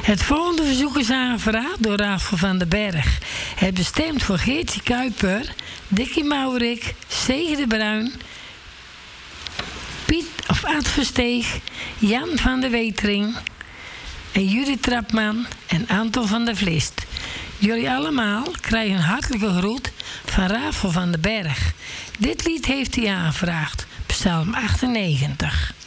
Het volgende verzoek is aangevraagd door Rafel van den Berg. Het bestemd voor Geertje Kuiper, Dikkie Maurik, Stege de Bruin, Piet of Ad Versteeg, Jan van der Wetering en Judith Trapman en Anton van der Vlist. Jullie allemaal krijgen een hartelijke groet van Rafel van den Berg. Dit lied heeft hij aangevraagd, Psalm 98.